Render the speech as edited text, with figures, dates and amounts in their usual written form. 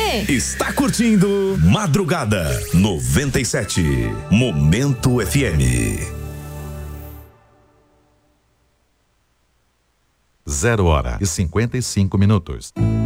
você. Está curtindo Madrugada 97, Momento FM. 0h55.